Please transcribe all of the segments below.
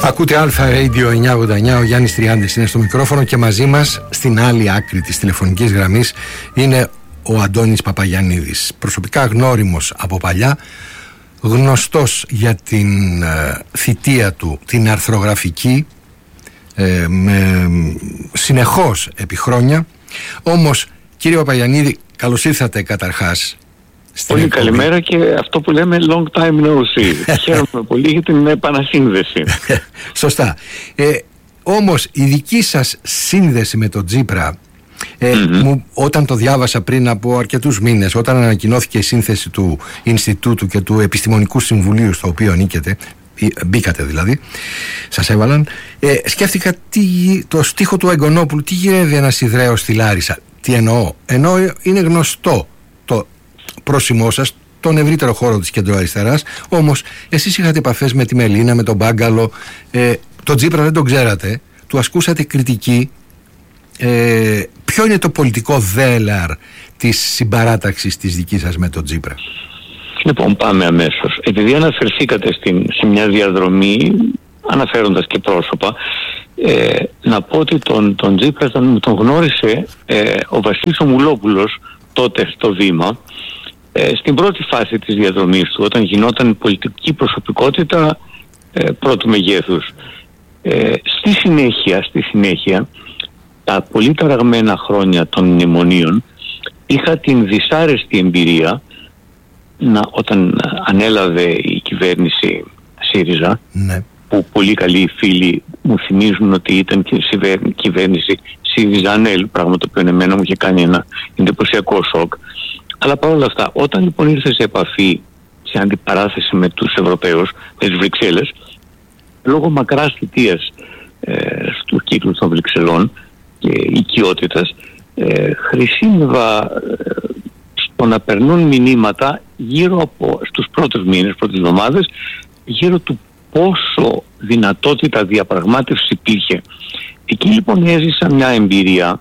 Ακούτε Αλφα Radio 989, ο Γιάννης Τριάντης είναι στο μικρόφωνο και μαζί μας στην άλλη άκρη της τηλεφωνικής γραμμής είναι ο Αντώνης Παπαγιαννίδης. Προσωπικά γνώριμος από παλιά, γνωστός για την θητεία του, την αρθρογραφική, συνεχώς επί χρόνια. Όμως, κύριε Παπαγιαννίδη, καλώς ήρθατε καταρχάς. Πολύ καλημέρα και αυτό που λέμε long time no see. Χαίρομαι πολύ για την επανασύνδεση. Σωστά. Όμως η δική σας σύνδεση με τον Τσίπρα, όταν το διάβασα πριν από αρκετούς μήνες, όταν ανακοινώθηκε η σύνθεση του Ινστιτούτου και του Επιστημονικού Συμβουλίου στο οποίο ανήκετε, μπήκατε δηλαδή, σας έβαλαν, σκέφτηκα το στίχο του Εγγονόπουλου, τι γυρεύει ένας Ιδραίος στη Λάρισα. Τι εννοώ? Εννοώ είναι γνωστό το πρόσημό σας τον ευρύτερο χώρο της κεντροαριστεράς, όμως εσείς είχατε επαφές με τη Μελίνα, με τον Μπάγκαλο, τον Τσίπρα δεν τον ξέρατε, του ασκούσατε κριτική. Ποιο είναι το πολιτικό δέλεαρ της συμπαράταξης της δικής σας με τον Τσίπρα? Λοιπόν, πάμε αμέσως. Επειδή αναφερθήκατε σε μια διαδρομή, αναφέροντας και πρόσωπα, να πω ότι τον Τσίπρα τον γνώρισε ο Βασίλης Ομουλόπουλος τότε στο Βήμα, στην πρώτη φάση της διαδρομής του, όταν γινόταν πολιτική προσωπικότητα πρώτου μεγέθους. Στη συνέχεια, τα πολύ ταραγμένα χρόνια των μνημονίων, είχα την δυσάρεστη εμπειρία όταν ανέλαβε η κυβέρνηση ΣΥΡΙΖΑ, ναι, που πολύ καλοί φίλοι μου θυμίζουν ότι ήταν και κυβέρνηση ΣΥΡΙΖΑ-ΑΝΕΛ, πράγμα το οποίο εμένα μου είχε κάνει ένα εντυπωσιακό σοκ. Αλλά παρόλα αυτά, όταν λοιπόν ήρθε σε επαφή, σε αντιπαράθεση με τους Ευρωπαίους, με τις Βρυξέλλες, λόγω μακράς θητείας στους κύκλους των Βρυξελών και οικειότητας, χρησιμεύα στο να περνούν μηνύματα στους πρώτους μήνες, πρώτες εβδομάδες, γύρω του πόσο δυνατότητα διαπραγμάτευση υπήρχε. Εκεί λοιπόν έζησα μια εμπειρία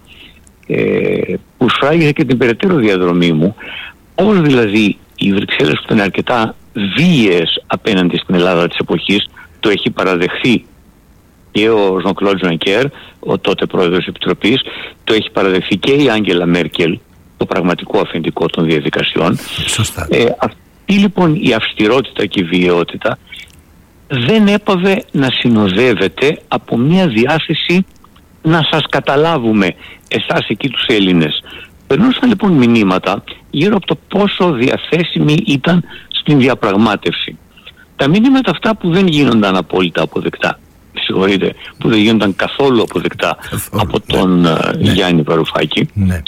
που σφράγιζε και την περαιτέρω διαδρομή μου, πώς δηλαδή οι Βρυξέλλες που ήταν αρκετά βίαιες απέναντι στην Ελλάδα της εποχής, το έχει παραδεχθεί και ο Ζαν-Κλοντ Ζουνκέρ, ο τότε πρόεδρος της Επιτροπής, το έχει παραδεχθεί και η Άγγελα Μέρκελ, το πραγματικό αφεντικό των διαδικασιών. Σωστά. Αυτή λοιπόν η αυστηρότητα και η βιαιότητα δεν έπαβε να συνοδεύεται από μια διάθεση να σας καταλάβουμε εσάς εκεί τους Έλληνες. Περνούσαν λοιπόν μηνύματα γύρω από το πόσο διαθέσιμοι ήταν στην διαπραγμάτευση. Τα μηνύματα αυτά που δεν γίνονταν απόλυτα αποδεκτά, που δεν γίνονταν καθόλου αποδεκτά από τον Γιάννη Βαρουφάκη. Ναι.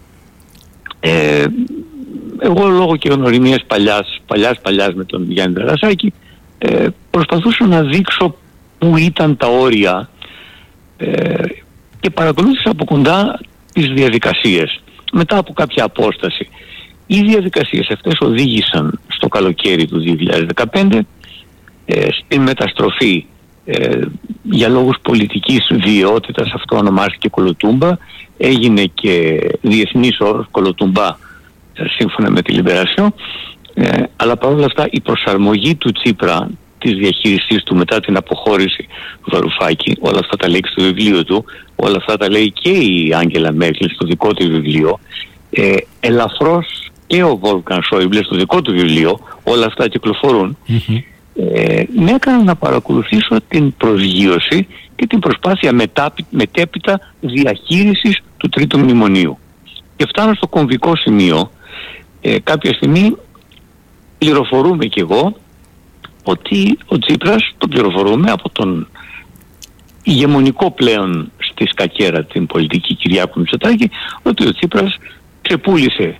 Εγώ λόγω και γνωριμίας παλιάς με τον Γιάννη Δρασάκη, προσπαθούσα να δείξω πού ήταν τα όρια και παρακολούθησα από κοντά τις διαδικασίες. Μετά από κάποια απόσταση, οι διαδικασίες αυτές οδήγησαν στο καλοκαίρι του 2015 στην μεταστροφή για λόγους πολιτικής βιαιότητας, αυτό ονομάστηκε Κολοτούμπα, έγινε και διεθνής όρος Κολοτούμπα σύμφωνα με τη Λιμπερασιόν, αλλά παρόλα αυτά η προσαρμογή του Τσίπρα, της διαχείρισής του μετά την αποχώρηση του Βαρουφάκη, όλα αυτά τα λέει στο βιβλίο του, όλα αυτά τα λέει και η Άγγελα Μέρκελ στο δικό του βιβλίο, ελαφρώς και ο Βόλφγκανγκ Σόιμπλε στο δικό του βιβλίο, όλα αυτά κυκλοφορούν, με έκανα να παρακολουθήσω την προσγείωση και την προσπάθεια μετέπειτα διαχείρισης του τρίτου μνημονίου. Και φτάνω στο κομβικό σημείο, κάποια στιγμή πληροφορούμε κι εγώ ότι ο Τσίπρας, το πληροφορούμε από τον ηγεμονικό πλέον στη σκακέρα την πολιτική Κυριάκο Μητσοτάκη, ότι ο Τσίπρας ξεπούλησε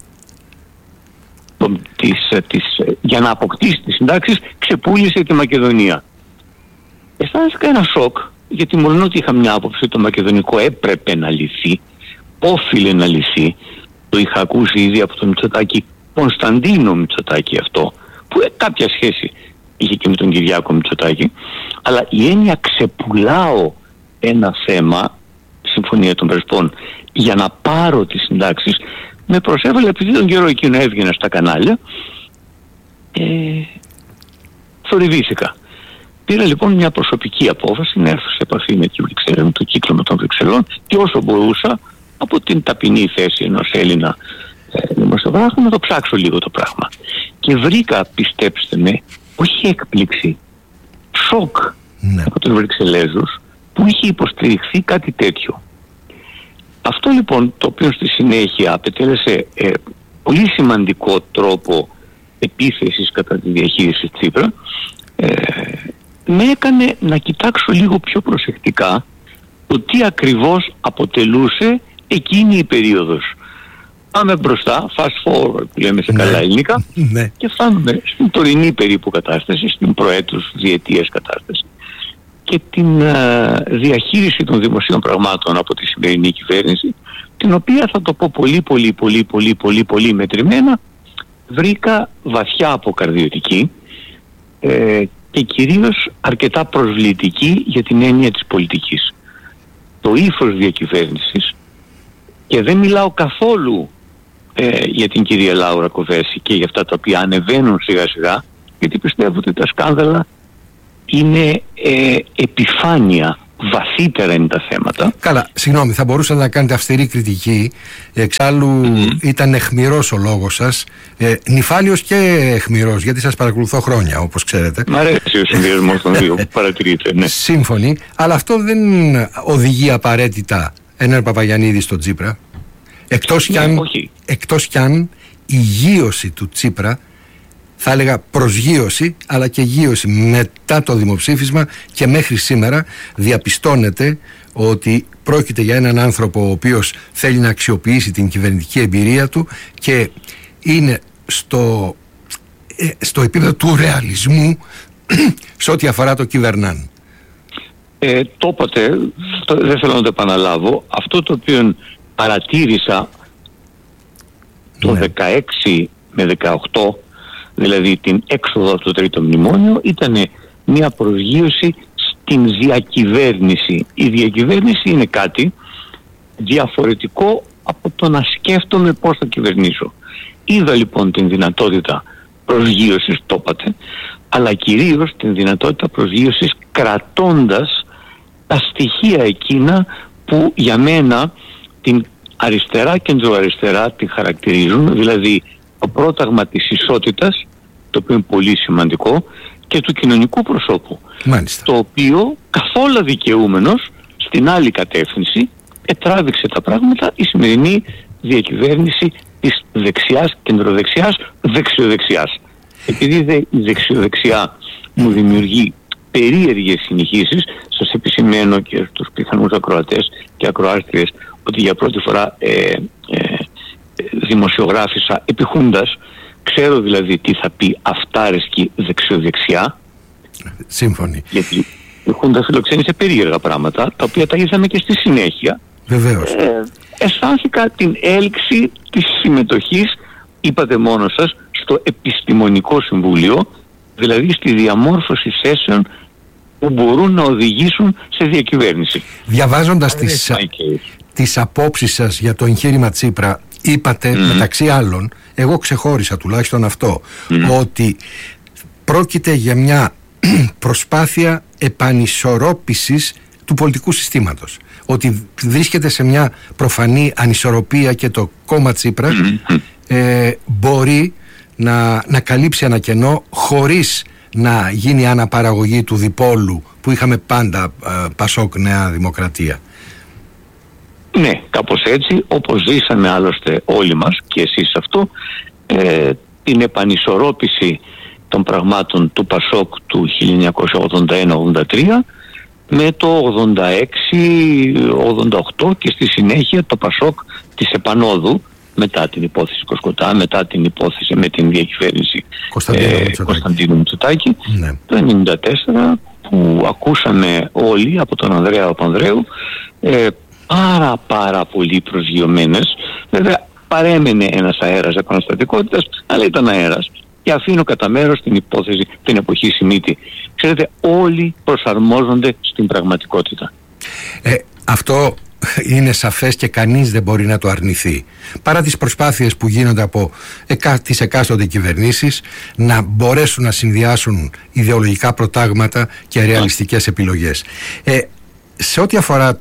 για να αποκτήσει τις συντάξεις, ξεπούλησε τη Μακεδονία. Αισθάνθηκα ένα σοκ, γιατί μόνο ότι είχα μια άποψη, το μακεδονικό έπρεπε να λυθεί, όφιλε να λυθεί. Το είχα ακούσει ήδη από τον Μητσοτάκη, Κωνσταντίνο Μητσοτάκη αυτό, που κάποια σχέση είχε και με τον Κυριάκο Μητσοτάκη, αλλά η έννοια ξεπουλάω ένα θέμα, Συμφωνία των Πρεσπών, για να πάρω τις συντάξεις, με προσέβαλε, επειδή τον καιρό εκείνο έβγαινα στα κανάλια, θορυβήθηκα. πήρα λοιπόν μια προσωπική απόφαση να έρθω σε επαφή με το κύκλωμα των Βρυξελών και όσο μπορούσα από την ταπεινή θέση ενός Έλληνα δημοσιογράφου να το ψάξω λίγο το πράγμα. Και βρήκα, πιστέψτε με, όχι έκπληξη, σοκ από τους Βρυξελέζους που είχε υποστηριχθεί κάτι τέτοιο. Αυτό λοιπόν, το οποίο στη συνέχεια απετέλεσε πολύ σημαντικό τρόπο επίθεσης κατά τη διαχείριση Τσίπρα, με έκανε να κοιτάξω λίγο πιο προσεκτικά το τι ακριβώς αποτελούσε εκείνη η περίοδος. Πάμε μπροστά, fast forward που λέμε σε καλά ελληνικά, και φτάνουμε στην τωρινή περίπου κατάσταση, στην προέτους διετίες κατάσταση και την διαχείριση των δημοσίων πραγμάτων από τη σημερινή κυβέρνηση, την οποία, θα το πω πολύ μετρημένα, βρήκα βαθιά αποκαρδιωτική και κυρίως αρκετά προσβλητική για την έννοια της πολιτικής. Το ύφος διακυβέρνησης, και δεν μιλάω καθόλου για την κυρία Λάουρα Κοβέση και για αυτά τα οποία ανεβαίνουν σιγά σιγά, γιατί πιστεύω ότι τα σκάνδαλα είναι επιφάνεια, βαθύτερα είναι τα θέματα. Καλά, συγγνώμη, θα μπορούσατε να κάνετε αυστηρή κριτική. Εξάλλου ήταν αιχμηρός ο λόγος σας, νυφάλιος και αιχμηρός, γιατί σας παρακολουθώ χρόνια, όπως ξέρετε. Μ' αρέσει ο συνδυασμός των δύο που παρατηρείτε, ναι. Σύμφωνοι, αλλά αυτό δεν οδηγεί απαραίτητα έναν Παπαγιαννίδη στο Τσίπρα. Εκτός κι αν η γείωση του Τσίπρα, θα έλεγα προσγείωση, αλλά και γείωση μετά το δημοψήφισμα και μέχρι σήμερα, διαπιστώνεται ότι πρόκειται για έναν άνθρωπο ο οποίος θέλει να αξιοποιήσει την κυβερνητική εμπειρία του και είναι στο επίπεδο του ρεαλισμού σε ό,τι αφορά το κυβερνάν. Το είπατε, δεν θέλω να το επαναλάβω. Αυτό το οποίο παρατήρησα το 16 με 18, δηλαδή την έξοδο από το τρίτο μνημόνιο, ήταν μια προσγείωση στην διακυβέρνηση. Η διακυβέρνηση είναι κάτι διαφορετικό από το να σκέφτομαι πώς θα κυβερνήσω. Είδα λοιπόν την δυνατότητα προσγείωσης, το είπατε, αλλά κυρίως την δυνατότητα προσγείωσης κρατώντας τα στοιχεία εκείνα που για μένα την αριστερά κεντροαριστερά τη χαρακτηρίζουν, δηλαδή το πρόταγμα της ισότητας, το οποίο είναι πολύ σημαντικό, και του κοινωνικού προσώπου. Μάλιστα. Το οποίο καθόλου δικαιούμενος στην άλλη κατεύθυνση ετράβηξε τα πράγματα η σημερινή διακυβέρνηση της δεξιάς, κεντροδεξιάς, δεξιοδεξιάς. Επειδή η δεξιοδεξιά μου δημιουργεί περίεργες συνεχίσεις, σας επισημαίνω και στους πιθανούς ακροατές και ακροάστριες ότι για πρώτη φορά δημοσιογράφησα επιχούντας. Ξέρω δηλαδή τι θα πει αυτάρεσκη δεξιοδεξιά. Σύμφωνοι. Γιατί η Χούντα φιλοξένησε περίεργα πράγματα, τα οποία τα είδαμε και στη συνέχεια. Βεβαίως. Αισθάνθηκα την έλξη της συμμετοχής, είπατε μόνο σας, στο Επιστημονικό Συμβούλιο, δηλαδή στη διαμόρφωση θέσεων που μπορούν να οδηγήσουν σε διακυβέρνηση. Διαβάζοντας τις απόψεις σας για το εγχείρημα Τσίπρα, είπατε μεταξύ άλλων, εγώ ξεχώρισα τουλάχιστον αυτό, ότι πρόκειται για μια προσπάθεια επανισορρόπησης του πολιτικού συστήματος. Ότι βρίσκεται σε μια προφανή ανισορροπία και το κόμμα Τσίπρα μπορεί να καλύψει ένα κενό χωρίς να γίνει αναπαραγωγή του διπόλου που είχαμε πάντα Πασόκ Νέα Δημοκρατία. Ναι, κάπως έτσι, όπως ζήσαμε άλλωστε όλοι μας και εσείς αυτό, την επανισορρόπηση των πραγμάτων του Πασόκ του 1981-83 με το 86-88 και στη συνέχεια το Πασόκ της επανόδου μετά την υπόθεση Κοσκοτά, μετά την υπόθεση με την διακυβέρνηση Κωνσταντίνου Μητσοτάκη, ναι. Το 1994 που ακούσαμε όλοι από τον Ανδρέα Παπανδρέου πάρα πολύ προσγειωμένες. Βέβαια παρέμενε ένας αέρας επαναστατικότητας, αλλά ήταν αέρας. Και αφήνω κατά μέρος την υπόθεση την εποχή Σιμίτη. Ξέρετε, όλοι προσαρμόζονται στην πραγματικότητα. Αυτό είναι σαφές και κανείς δεν μπορεί να το αρνηθεί, παρά τις προσπάθειες που γίνονται από τις εκάστοτε κυβερνήσεις να μπορέσουν να συνδυάσουν ιδεολογικά προτάγματα και ρεαλιστικές επιλογές. Σε ό,τι αφορά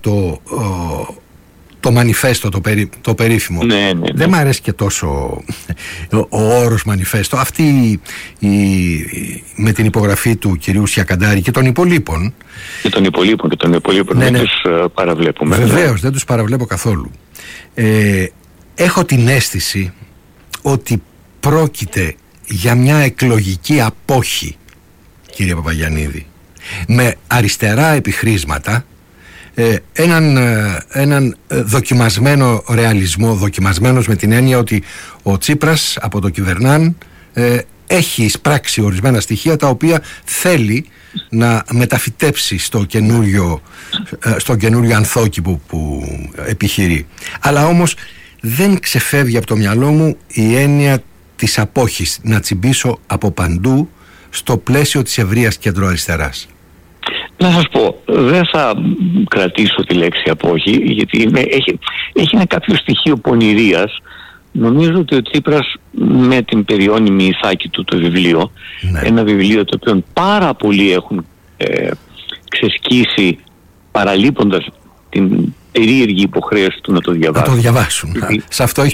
το μανιφέστο, το περίφημο, δεν μ' αρέσει και τόσο ο όρος μανιφέστο. Αυτή με την υπογραφή του κυρίου Σιακαντάρη και των υπολείπων. Και των υπολείπων δεν τους παραβλέπουμε. Βεβαίως, δεν τους παραβλέπω καθόλου. Έχω την αίσθηση ότι πρόκειται για μια εκλογική απόχη, κύριε Παπαγιαννίδη, με αριστερά επιχρήσματα, έναν δοκιμασμένο ρεαλισμό, δοκιμασμένος με την έννοια ότι ο Τσίπρας από το κυβερνάν έχει εισπράξει ορισμένα στοιχεία τα οποία θέλει να μεταφυτέψει στο καινούριο ανθόκι που επιχειρεί. Αλλά όμως δεν ξεφεύγει από το μυαλό μου η έννοια της απόχης, να τσιμπήσω από παντού στο πλαίσιο της ευρείας κεντροαριστεράς. Να σας πω, δεν θα κρατήσω τη λέξη απόχη, γιατί έχει ένα κάποιο στοιχείο πονηρίας. Νομίζω ότι ο Τσίπρας με την περιώνυμη ηθάκη του το βιβλίο, ένα βιβλίο το οποίο πάρα πολλοί έχουν ξεσκίσει παραλείποντας την περίεργη υποχρέωση του να το διαβάσουν. Να το διαβάσουν. Σε αυτό